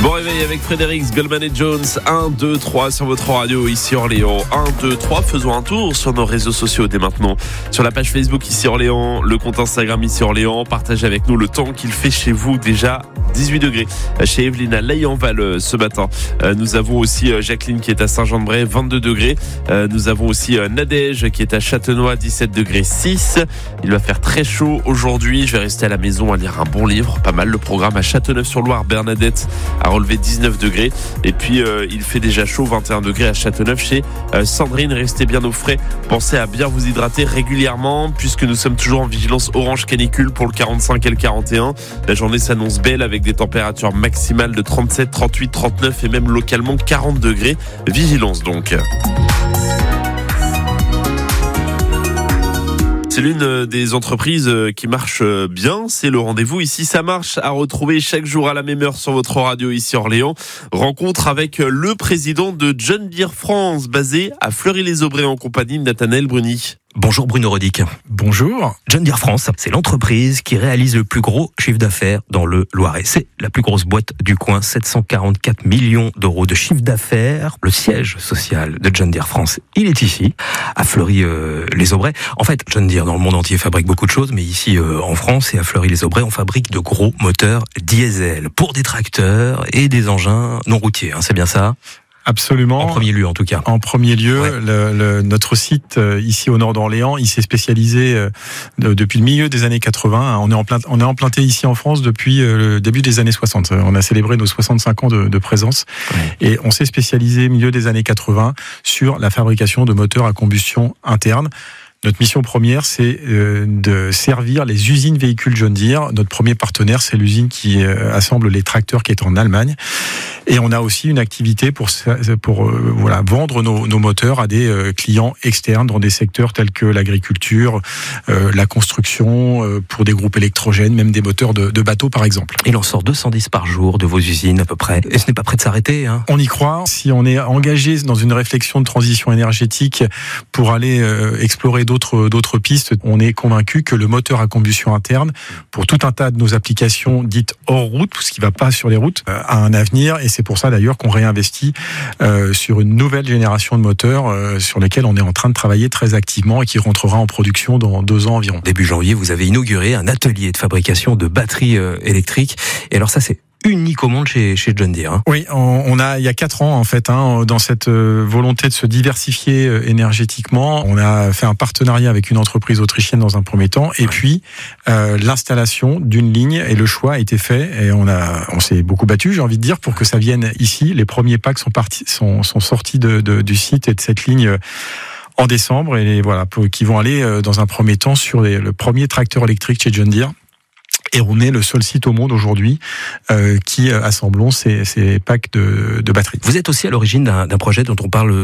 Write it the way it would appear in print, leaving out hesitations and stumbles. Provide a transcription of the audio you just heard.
Bon réveil avec Frédéric, Goldman et Jones. 1, 2, 3 sur votre radio ici Orléans. 1, 2, 3, faisons un tour sur nos réseaux sociaux dès maintenant. Sur la page Facebook ici Orléans, le compte Instagram ici Orléans. Partagez avec nous le temps qu'il fait chez vous, déjà 18 degrés. Chez Evelyne à Layenval ce matin. Nous avons aussi Jacqueline qui est à Saint-Jean-de-Bray, 22 degrés. Nous avons aussi Nadège qui est à Châtenois, 17 degrés 6. Il va faire très chaud aujourd'hui. Je vais rester à la maison à lire un bon livre. Pas mal le programme à Châteauneuf-sur-Loire. Bernadette a relevé 19 degrés. Et puis il fait déjà chaud, 21 degrés à Châteauneuf chez Sandrine. Restez bien au frais. Pensez à bien vous hydrater régulièrement puisque nous sommes toujours en vigilance orange canicule pour le 45 et le 41. La journée s'annonce belle avec des températures maximales de 37, 38, 39 et même localement 40 degrés. Vigilance donc. C'est l'une des entreprises qui marche bien, c'est le rendez-vous ici ça marche à retrouver chaque jour à la même heure sur votre radio ici Orléans. Rencontre avec le président de John Deere France basé à Fleury-les-Aubrais en compagnie de Nathanaël Bruni. Bonjour Bruno Rodic. Bonjour. John Deere France, c'est l'entreprise qui réalise le plus gros chiffre d'affaires dans le Loiret. C'est la plus grosse boîte du coin, 744 millions d'euros de chiffre d'affaires. Le siège social de John Deere France, il est ici, à Fleury-les-Aubrais. En fait, John Deere dans le monde entier fabrique beaucoup de choses, mais ici en France et à Fleury-les-Aubrais, on fabrique de gros moteurs diesel pour des tracteurs et des engins non routiers. C'est bien ça ? Absolument. En premier lieu, en tout cas. En premier lieu, ouais. Notre site ici au nord d'Orléans, il s'est spécialisé depuis le milieu des années 80. On est implanté ici en France depuis le début des années 60. On a célébré nos 65 ans de présence. Ouais. Et on s'est spécialisé milieu des années 80 sur la fabrication de moteurs à combustion interne. Notre mission première, c'est de servir les usines véhicules John Deere. Notre premier partenaire, c'est l'usine qui assemble les tracteurs qui est en Allemagne. Et on a aussi une activité pour vendre nos moteurs à des clients externes dans des secteurs tels que l'agriculture, la construction, pour des groupes électrogènes, même des moteurs de bateaux par exemple. Il en sort 210 par jour de vos usines à peu près. Et ce n'est pas prêt de s'arrêter. On y croit. Si on est engagé dans une réflexion de transition énergétique pour aller explorer d'autres pistes, on est convaincu que le moteur à combustion interne, pour tout un tas de nos applications dites hors route, tout ce qui ne va pas sur les routes, a un avenir. Et c'est pour ça d'ailleurs qu'on réinvestit sur une nouvelle génération de moteurs sur lesquels on est en train de travailler très activement et qui rentrera en production dans 2 ans environ. Début janvier, vous avez inauguré un atelier de fabrication de batteries électriques. Et alors ça, c'est unique au monde chez John Deere. Oui, il y a 4 ans en fait, dans cette volonté de se diversifier énergétiquement, on a fait un partenariat avec une entreprise autrichienne dans un premier temps, et puis l'installation d'une ligne et le choix a été fait, et on s'est beaucoup battu, j'ai envie de dire, pour que ça vienne ici. Les premiers packs sont sortis du site et de cette ligne en décembre, et voilà, qui vont aller dans un premier temps sur le premier tracteur électrique chez John Deere. Et on est le seul site au monde aujourd'hui qui assemblons ces packs de batteries. Vous êtes aussi à l'origine d'un projet dont on parle